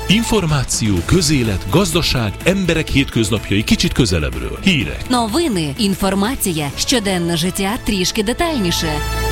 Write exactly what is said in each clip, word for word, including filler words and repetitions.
Információ, közélet, gazdaság, emberek hétköznapjai kicsit közelebbről. Hírek. Новини, інформація, щоденне життя трішки детальніше.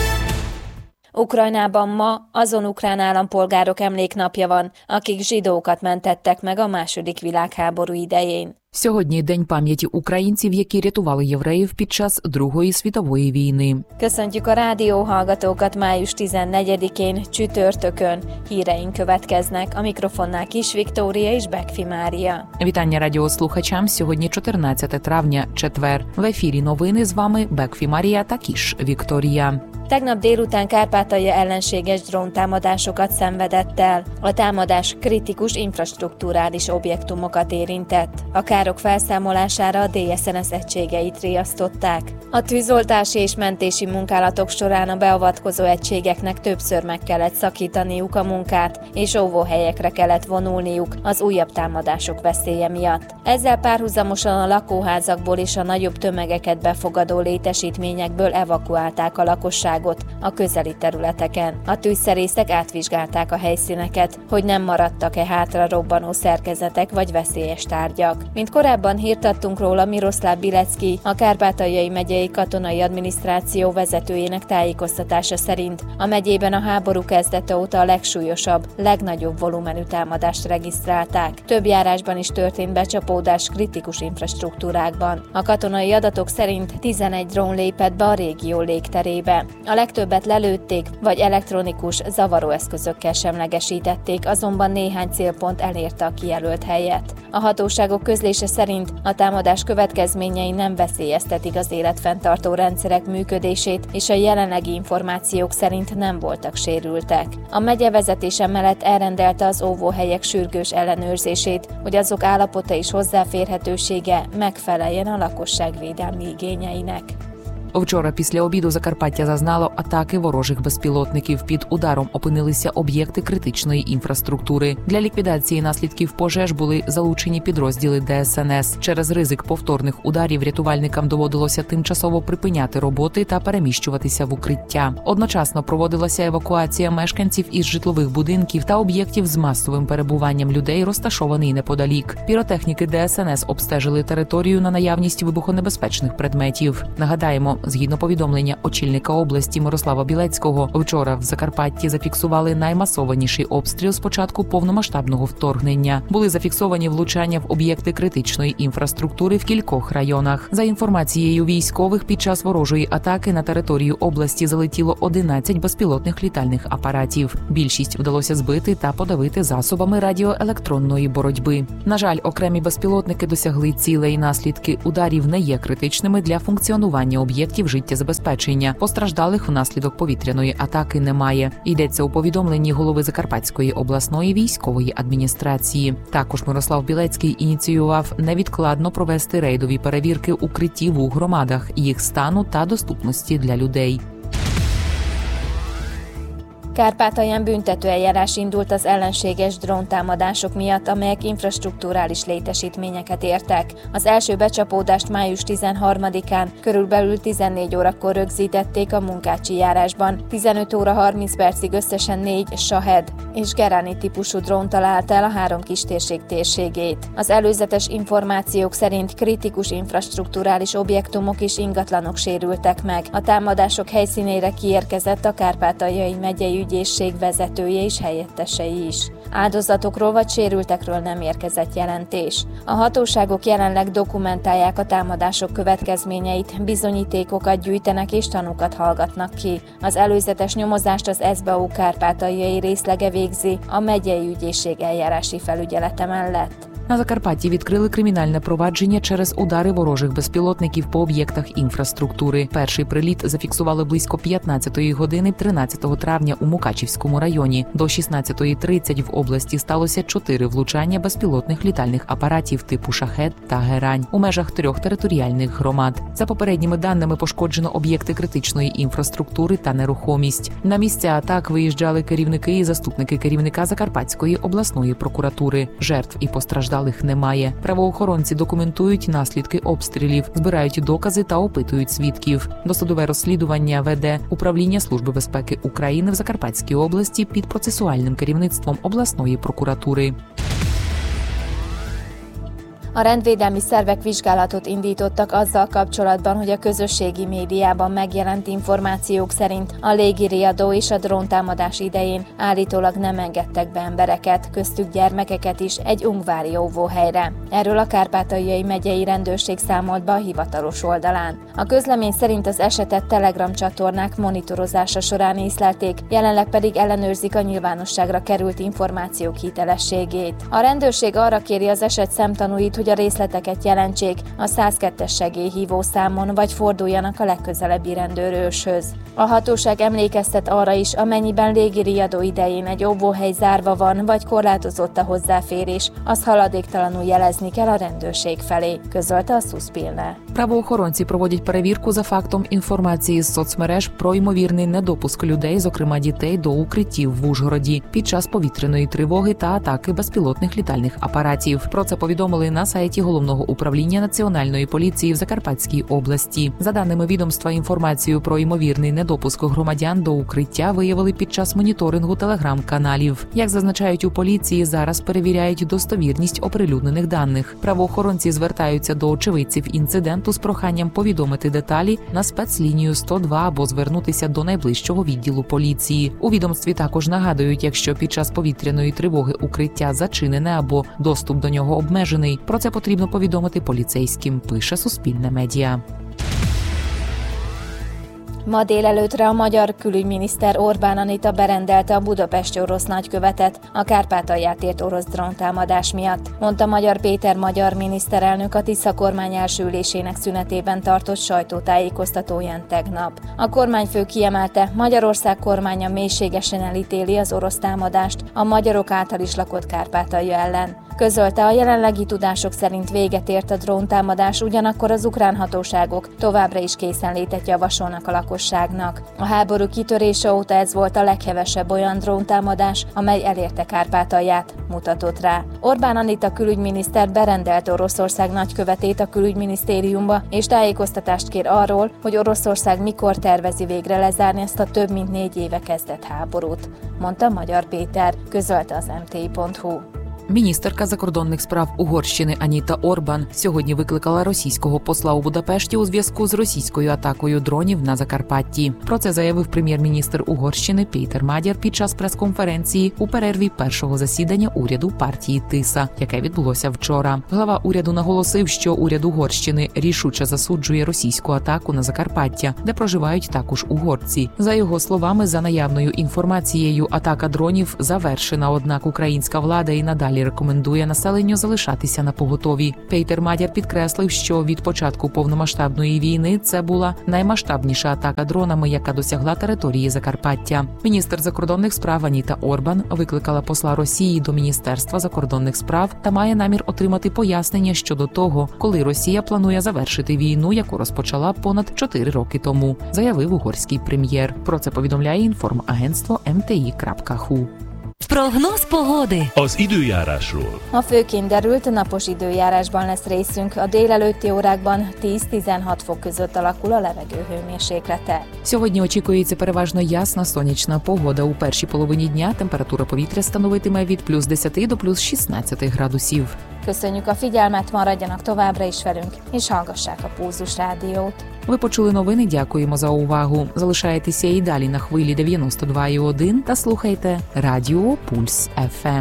Ukrajnában ma azon ukrán állampolgárok emléknapja van, akik zsidókat mentettek meg a második világháború idején. Сьогодні День пам'яті українців, які рятували євреїв під час Другої світової війни. Köszöntjük a rádióhallgatókat május tizennegyedikén, csütörtökön. Híreink következnek, a mikrofonnál Kis Viktória és Bekfi Mária. Вітання радіослухачам. Сьогодні чотирнадцяте травня, четвер. В ефірі новини, з вами Бекфі Марія та Кіш Вікторія. Tegnap délután Kárpátalja ellenséges dróntámadásokat szenvedett el. A támadás kritikus infrastrukturális objektumokat érintett. A károk felszámolására a dé es en es egységeit riasztották. A tűzoltási és mentési munkálatok során a beavatkozó egységeknek többször meg kellett szakítaniuk a munkát, és óvóhelyekre kellett vonulniuk az újabb támadások veszélye miatt. Ezzel párhuzamosan a lakóházakból és a nagyobb tömegeket befogadó létesítményekből evakuálták a lakosságot a közeli területeken. A tűzszerészek átvizsgálták a helyszíneket, hogy nem maradtak-e hátra robbanó szerkezetek vagy veszélyes tárgyak. Mint korábban hírt adtunk róla, Miroszláv Bilecki, a Kárpátaljai megyei katonai adminisztráció vezetőjének tájékoztatása szerint a megyében a háború kezdete óta a legsúlyosabb, legnagyobb volumenű támadást regisztrálták. Több járásban is történt becsapódás kritikus infrastruktúrákban. A katonai adatok szerint tizenegy drón lépett be a régió légterébe. A legtöbbet lelőtték, vagy elektronikus zavaróeszközökkel semlegesítették, azonban néhány célpont elérte a kijelölt helyet. A hatóságok közlése szerint a támadás következményei nem veszélyeztetik az életfenntartó rendszerek működését, és a jelenlegi információk szerint nem voltak sérültek. A megye vezetése mellett elrendelte az óvóhelyek sürgős ellenőrzését, hogy azok állapota és hozzáférhetősége megfeleljen a lakosság védelmi igényeinek. Вчора після обіду Закарпаття зазнало атаки ворожих безпілотників. Під ударом опинилися об'єкти критичної інфраструктури. Для ліквідації наслідків пожеж були залучені підрозділи де ес ен ес. Через ризик повторних ударів рятувальникам доводилося тимчасово припиняти роботи та переміщуватися в укриття. Одночасно проводилася евакуація мешканців із житлових будинків та об'єктів з масовим перебуванням людей, розташований неподалік. Піротехніки де ес ен ес обстежили територію на наявність вибухонебезпечних предметів. Нагадаємо, згідно повідомлення очільника області Мирослава Білецького, вчора в Закарпатті зафіксували наймасованіший обстріл з початку повномасштабного вторгнення. Були зафіксовані влучання в об'єкти критичної інфраструктури в кількох районах. За інформацією військових, під час ворожої атаки на територію області залетіло одинадцять безпілотних літальних апаратів. Більшість вдалося збити та подавити засобами радіоелектронної боротьби. На жаль, окремі безпілотники досягли цілей. Наслідки ударів не є критичними для функціонування об'єктів життєзабезпечення. Постраждалих внаслідок повітряної атаки немає. Йдеться у повідомленні голови Закарпатської обласної військової адміністрації. Також Мирослав Білецький ініціював невідкладно провести рейдові перевірки укриттів у громадах, їх стану та доступності для людей. Kárpátalján büntetőeljárás indult az ellenséges dróntámadások miatt, amelyek infrastrukturális létesítményeket értek. Az első becsapódást május tizenharmadikán körülbelül tizennégy órakor rögzítették a Munkácsi járásban. tizenöt óra harminc percig összesen négy Shahed és Gerani típusú drón találta el a három kistérség térségét. Az előzetes információk szerint kritikus infrastrukturális objektumok és ingatlanok sérültek meg. A támadások helyszínére kiérkezett a Kárpátaljai megyei ügyészség vezetője és helyettesei is. Áldozatokról vagy sérültekről nem érkezett jelentés. A hatóságok jelenleg dokumentálják a támadások következményeit, bizonyítékokat gyűjtenek és tanúkat hallgatnak ki. Az előzetes nyomozást az es bé o kárpátaljai részlege végzi a megyei ügyészség eljárási felügyelete mellett. На Закарпатті відкрили кримінальне провадження через удари ворожих безпілотників по об'єктах інфраструктури. Перший приліт зафіксували близько п'ятнадцятої години тринадцятого травня у Мукачівському районі. До шістнадцятої тридцять в області сталося чотири влучання безпілотних літальних апаратів типу «Шахед» та «Герань» у межах трьох територіальних громад. За попередніми даними пошкоджено об'єкти критичної інфраструктури та нерухомість. На місця атак виїжджали керівники і заступники керівника Закарпатської обласної прокуратури. Жертв і постраждалих немає. Правоохоронці документують наслідки обстрілів, збирають докази та опитують свідків. Досудове розслідування веде Управління Служби безпеки України в Закарпатській області під процесуальним керівництвом обласної прокуратури. A rendvédelmi szervek vizsgálatot indítottak azzal kapcsolatban, hogy a közösségi médiában megjelent információk szerint a légiriadó és a dróntámadás idején állítólag nem engedtek be embereket, köztük gyermekeket is egy ungvári óvóhelyre. Erről a Kárpátaljai megyei rendőrség számolt be a hivatalos oldalán. A közlemény szerint az esetet Telegram csatornák monitorozása során észlelték, jelenleg pedig ellenőrzik a nyilvánosságra került információk hitelességét. A rendőrség arra kéri az eset szemtanúit, hogy a részleteket jelentsék a száz kettes segélyhívó számon, vagy forduljanak a legközelebbi rendőrőrshöz. A hatóság emlékeztet arra is, amennyiben légiriadó idején egy óvóhely zárva van, vagy korlátozott a hozzáférés, az haladéktalanul jelezni kell a rendőrség felé, közölte a Суспільне. Правоохоронці проводять перевірку за фактом інформації з соцмереж про ймовірний недопуск людей, зокрема дітей, до укриттів в Ужгороді під час повітряної тривоги та атаки безпілотних літальних апаратів. Про це повідомили на сайті Головного управління Національної поліції в Закарпатській області. За даними відомства, інформацію про ймовірний недопуск громадян до укриття виявили під час моніторингу телеграм-каналів. Як зазначають у поліції, зараз перевіряють достовірність оприлюднених даних. Правоохоронці звертаються до очевидців інциденту з проханням повідомити деталі на спецлінію сто два або звернутися до найближчого відділу поліції. У відомстві також нагадують, якщо під час повітряної тривоги укриття зачинене або доступ до нього обмежений, про це потрібно повідомити поліцейським, пише Суспільне медіа. Ma délelőttre a magyar külügyminiszter Orbán Anita berendelte a budapesti orosz nagykövetet a Kárpátalját ért orosz dróntámadás miatt, mondta Magyar Péter magyar miniszterelnök a Tisza kormány első ülésének szünetében tartott sajtótájékoztatóján tegnap. A kormányfő kiemelte, Magyarország kormánya mélységesen elítéli az orosz támadást a magyarok által is lakott Kárpátalja ellen. Közölte, a jelenlegi tudások szerint véget ért a dróntámadás, ugyanakkor az ukrán hatóságok továbbra is készenlétet javasolnak a lakosságnak. A háború kitörése óta ez volt a leghevesebb olyan dróntámadás, amely elérte Kárpátalját, mutatott rá. Orbán Anita külügyminiszter berendelt Oroszország nagykövetét a külügyminisztériumba, és tájékoztatást kér arról, hogy Oroszország mikor tervezi végre lezárni ezt a több mint négy éve kezdett háborút, mondta Magyar Péter, közölte az em té i pont hu. Міністерка закордонних справ Угорщини Аніта Орбан сьогодні викликала російського посла у Будапешті у зв'язку з російською атакою дронів на Закарпатті. Про це заявив прем'єр-міністр Угорщини Пейтер Мадяр під час прес-конференції у перерві першого засідання уряду партії Тиса, яке відбулося вчора. Глава уряду наголосив, що уряд Угорщини рішуче засуджує російську атаку на Закарпаття, де проживають також угорці. За його словами, за наявною інформацією, атака дронів завершена, однак українська влада і надалі рекомендує населенню залишатися на поготові. Пейтер Мадяр підкреслив, що від початку повномасштабної війни це була наймасштабніша атака дронами, яка досягла території Закарпаття. Міністр закордонних справ Аніта Орбан викликала посла Росії до Міністерства закордонних справ та має намір отримати пояснення щодо того, коли Росія планує завершити війну, яку розпочала понад чотири роки тому, заявив угорський прем'єр. Про це повідомляє інформагентство ем те і крапка ху. Прогноz pogody. Az időjárásról. Ma főként derült, napos időjárásban lesz részünk, a délelőtti órákban tíz-tizenhat fok között alakul a levegő hőmérséklete. Сьогодні очікується переважно ясна сонячна погода. У першій половині дня температура повітря становитиме від плюс десять до плюс шістнадцять градусів. Köszönjük a figyelmet, maradjanak továbbra is velünk, és hallgassák a Pulzus Rádiót. Ви почули новини, дякуємо за увагу. Залишайтеся і далі на хвилі дев'яносто два і один та слухайте Радіо Пульс еф ем.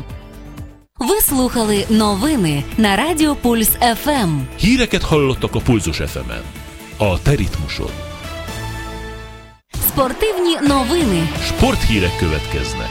Ви слухали новини на Радіо Пульс еф ем. Híreket hallottak a Pulzus еф емен. A te ritmusod. Спортивні новини. Sporthírek következnek.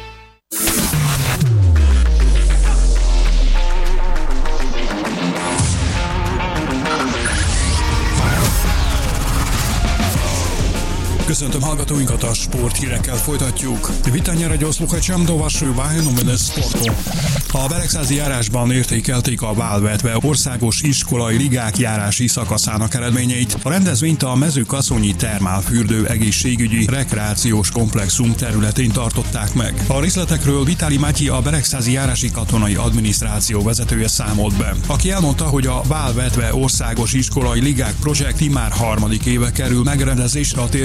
Köszöntöm hallgatóinkat, a sporthírekkel folytatjuk. Witania radio słuchaczom do waszej uwagi numery sportu. A Beregszázi járásban értékelték a válvetve országos iskolai ligák járási szakaszának eredményeit. A rendezvényt a Mezőkaszonyi Termálfürdő egészségügyi rekreációs komplexum területén tartották meg. A részletekről Vitály Matyi, a Beregszázi járási katonai adminisztráció vezetője számolt be, aki elmondta, hogy a válvetve országos iskolai ligák projekt immár harmadik éve kerül megrendezésre a térségben,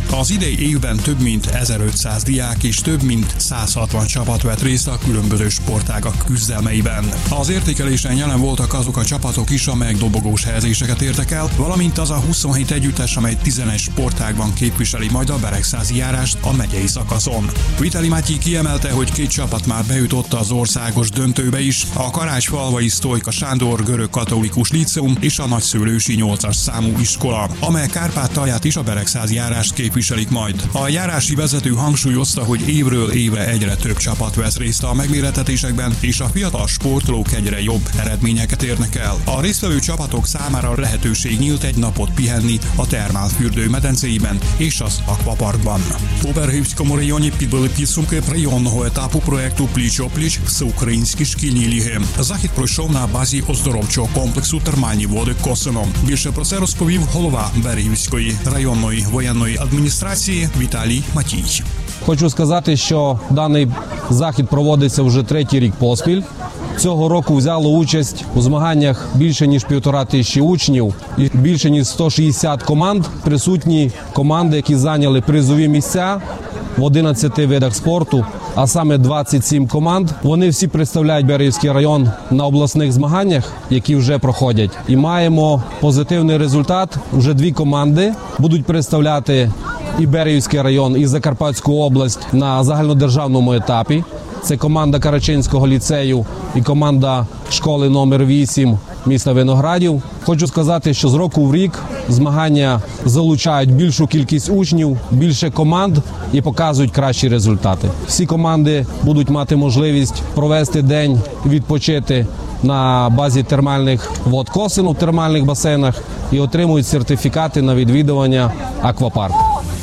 Az idei évben több mint ezerötszáz diák és több mint száz hatvan csapat vett részt a különböző sportágak küzdelmeiben. Az értékelésen jelen voltak azok a csapatok is, amelyek dobogós helyezéseket értek el, valamint az a huszonhét együttes, amely tizenegy sportágban képviseli majd a beregszázi járást a megyei szakaszon. Vitali Matyi kiemelte, hogy két csapat már bejutott az országos döntőbe is, a Karácsfalvai Sztojka Sándor görög katolikus líceum és a Nagyszőlősi nyolcas számú iskola, amely Kárpátalját is a beregszázi járást képviselik majd. A járási vezető hangsúlyozta, hogy évről évre egyre több csapat vesz részt a megmérettetésekben, és a fiatal sportolók egyre jobb eredményeket érnek el. A résztvevő csapatok számára lehetőség nyílt egy napot pihenni a termálfürdő medencéiben és az akvaparkban. У Берегівському районі підбили підсумки районного етапу проєкту «Пліч-о-пліч» всеукраїнські шкільні ліги. Захід пройшов на базі оздоровчого комплексу «Термальні води» Косино. Більше про це розповів голова Берегівської районної воєнної адміністрації Віталій Матій. Хочу сказати, що даний захід проводиться вже третій рік поспіль. Цього року взяло участь у змаганнях більше ніж півтора тисячі учнів і більше ніж сто шістдесят команд. Присутні команди, які зайняли призові місця в одинадцяти видах спорту, а саме двадцять сім команд. Вони всі представляють Берегівський район на обласних змаганнях, які вже проходять. І маємо позитивний результат. Вже дві команди будуть представляти і Берегівський район, і Закарпатську область на загальнодержавному етапі. Це команда Карачинського ліцею і команда школи номер вісім міста Виноградів. Хочу сказати, що з року в рік змагання залучають більшу кількість учнів, більше команд і показують кращі результати. Всі команди будуть мати можливість провести день, відпочити на базі термальних вод Косино в термальних басейнах і отримують сертифікати на відвідування аквапарку.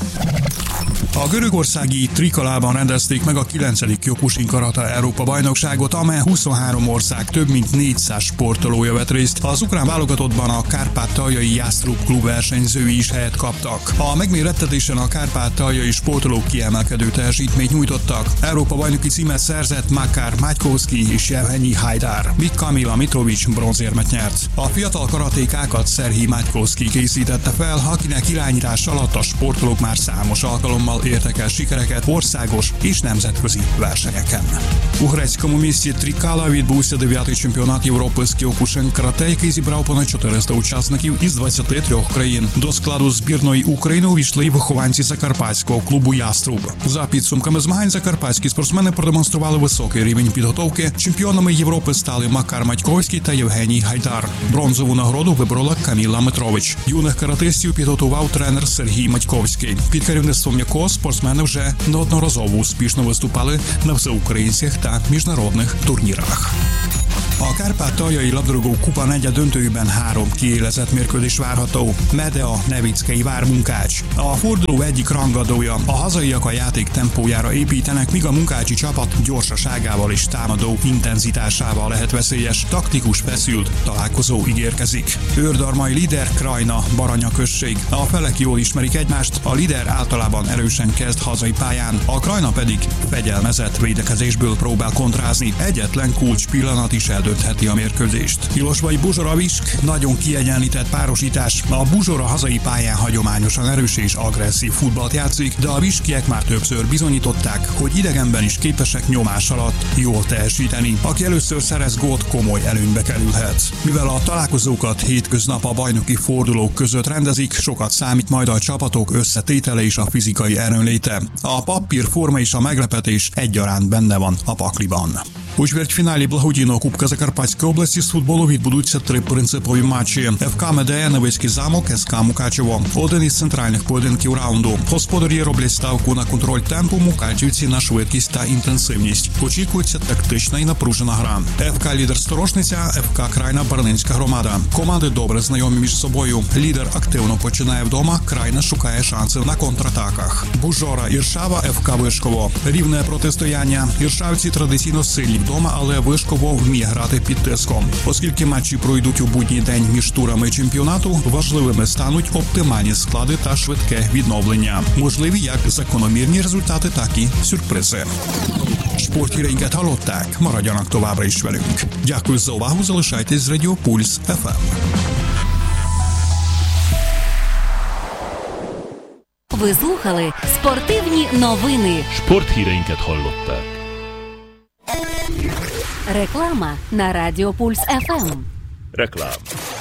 A görögországi Trikalában rendezték meg a kilencedik Kyokushin Karate Európa bajnokságot, amely huszonhárom ország több mint négyszáz sportolója vett részt. Az ukrán válogatottban a kárpátaljai Jásztrub klub versenyzői is helyet kaptak. A megmérettetésen a kárpátaljai sportolók kiemelkedő teljesítményt nyújtottak. Európa bajnoki címet szerzett Makar Matykovszki és Jevhenyi Hajdár, míg Kamila Mitrovic bronzérmet nyert. A fiatal karatékákat Szerhij Matykovszki készítette fel, akinek irányítás alatt a sportolók már számos alkalommal értek el sikereket országos és nemzetközi versenyeken. У грецькому місті Трікала відбувся дев'ятий чемпіонат Європи з Кіокушин карате, який зібрав понад чотириста учасників із двадцяти трьох країн. До складу збірної України увійшли й вихованці закарпатського клубу «Яструб». За підсумками змагань закарпатські спортсмени продемонстрували високий рівень підготовки. Чемпіонами Європи стали Макар Матьковський та Євгеній Гайдар. Бронзову нагороду виборола Каміла Митрович. Юних каратистів підготував тренер Сергій Матьковський, під керівництвом якого спортсмени вже неодноразово успішно виступали на всеукраїнських та міжнародних турнірах. A Kárpátaljai labdarúgó kupa negyed döntőjében három kiélezett mérkőzés várható. Medea Nevickei vár Munkács. A forduló egyik rangadója. A hazaiak a játék tempójára építenek, míg a munkácsi csapat gyorsaságával és támadó intenzitásával lehet veszélyes, taktikus feszült találkozó ígérkezik. Őrdarmai Lider Krajna Baranya község. A felek jól ismerik egymást, a Lider általában erősen kezd hazai pályán, a Krajna pedig fegyelmezett védekezésből próbál kontrázni. Egyetlen kulcs pillanat is eldöntheti a mérkőzést. Hilosvai Buzsora Visk nagyon kiegyenlített párosítás. A Buzsora hazai pályán hagyományosan erős és agresszív futballt játszik, de a viskiek már többször bizonyították, hogy idegenben is képesek nyomás alatt jól teljesíteni. Aki először szerez gólt, komoly előnybe kerülhet. Mivel a találkozókat hétköznap a bajnoki fordulók között rendezik, sokat számít majd a csapatok összetétele és a fizikai erőnléte. A papírforma és a meglepetés egyaránt benne van a pakliban. У чвертьфіналі благодійного Кубка Закарпатської області з футболу відбудуться три принципові матчі. ФК Медея, Невицький замок, СК Мукачево. Один із центральних поєдинків раунду. Господарі роблять ставку на контроль темпу, мукачівці на швидкість та інтенсивність. Очікується тактична і напружена гра. ФК Лідер Сторошниця, ФК Крайна Барнинська громада. Команди добре знайомі між собою. Лідер активно починає вдома, Крайна шукає шанси на контратаках. Бужора Іршава, ФК Вишково. Рівне протистояння. Іршавці традиційно сильні вдома, але Вишково вміє грати під тиском. Оскільки матчі пройдуть у будній день між турами чемпіонату, важливими стануть оптимальні склади та швидке відновлення. Можливі як закономірні результати, так і сюрпризи. Sporthíreinket hallották, maradjanak továbbra is velünk. Дякую за увагу, залишайтесь з Радіо Пульс еф ем. Ви слухали спортивні новини. Sporthíreinket hallották. Реклама на Радіо Пульс еф ем. Reklám.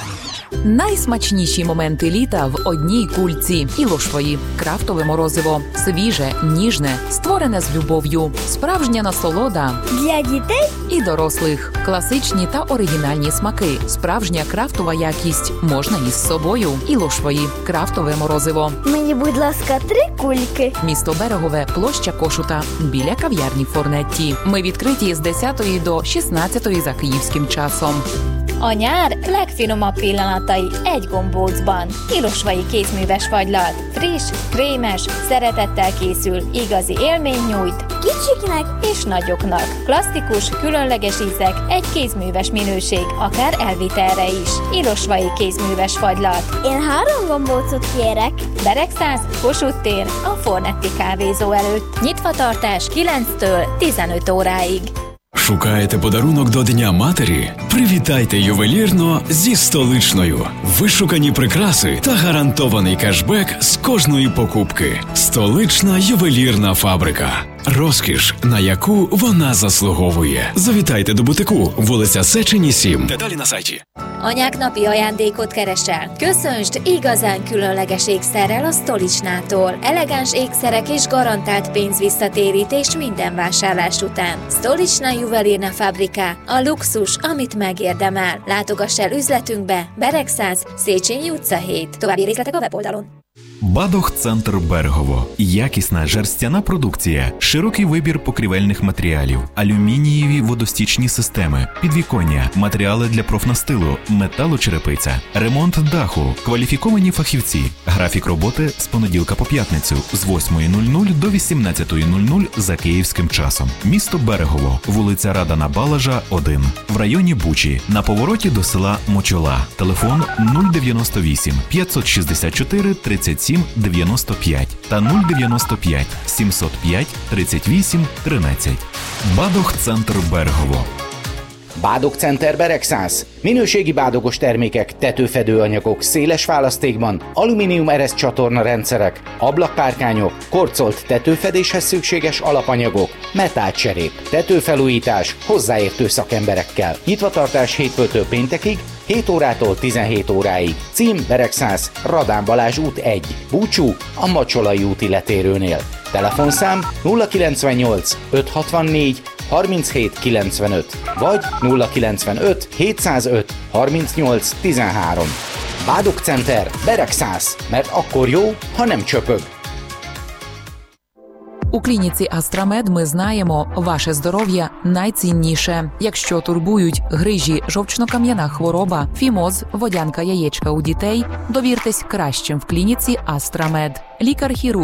Найсмачніші моменти літа в одній кульці. Ілошвої. Крафтове морозиво. Свіже, ніжне, створене з любов'ю. Справжня насолода. Для дітей І дорослих. Класичні та оригінальні смаки. Справжня крафтова якість. Можна із собою. Ілошвої. Крафтове морозиво. мені, будь ласка, три кульки. Місто Берегове, площа Кошута. Біля кав'ярні Форнетті. Ми відкриті з десятої до шістнадцятої за київським часом. A nyár legfinomabb pillanatai egy gombócban. Ilosvai kézműves fagylat. Friss, krémes, szeretettel készül, igazi élmény nyújt, Kicsiknek és nagyoknak. Klasszikus, különleges ízek, egy kézműves minőség, akár elvitelre is. Ilosvai kézműves fagylat. én három gombócot kérek. Beregszáz, Kossuth tér, a Fornetti kávézó előtt. Nyitvatartás kilenctől tizenöt óráig. Шукаєте подарунок до Дня матері? Привітайте ювелірно зі Столичною. Вишукані прикраси та гарантований кешбек з кожної покупки. Столична ювелірна фабрика. Розкіш, на яку вона заслуговує. Завітайте до бутику, вулиця Сечені, сім. Деталі на сайті. Anyák napi ajándékot keresel? Köszöntsd igazán különleges ékszerrel a Stolicsnától. Elegáns ékszerek és garantált pénzvisszatérítés minden vásárlás után. Stolicsna Juvelírna Fabrika, a luxus, amit megérdemel. Látogass el üzletünkbe, Beregszáz, Széchenyi utca hét. További részletek a weboldalon. Бадох-центр Берегово. Якісна жерстяна продукція, широкий вибір покрівельних матеріалів, алюмінієві водостічні системи, підвіконня, матеріали для профнастилу, металочерепиця, ремонт даху, кваліфіковані фахівці. Графік роботи з понеділка по п'ятницю з восьмої до вісімнадцятої за київським часом. Місто Берегово, вулиця Радана Балажа, один. В районі Бучі, на повороті до села Мочола. Телефон нуль дев'яносто вісім п'ятсот шістдесят чотири тридцять сім дев'яносто п'ять та нуль дев'яносто п'ять сімсот п'ять тридцять вісім тринадцять. Бадох-центр Берегово. Bádog-center Beregszáz. Minőségi bádogos termékek, tetőfedő anyagok széles választékban, alumínium eresz csatorna rendszerek, ablakkárkányok, korcolt tetőfedéshez szükséges alapanyagok, metálcserép, tetőfelújítás hozzáértő szakemberekkel. Nyitvatartás hétfőtől péntekig, hét órától tizenhét óráig. Cím Beregszáz, Radán Balázs út egy, Búcsú, a Macsolai úti letérőnél. Telefonszám nulla kilencvennyolc ötszázhatvannégy harminchét kilencvenöt vagy nulla kilencvenöt hétszázöt harmincnyolc tizenhárom. Bádog-center Beregszáz, mert akkor jó, ha nem csöpög. У клініці Астрамед ми знаємо, ваше здоров'я найцінніше. Якщо турбують грижі, жовчно-кам'яна хвороба, фімоз, водянка яєчка у дітей, довіртесь кращим в клініці Астрамед. Лікар-хірург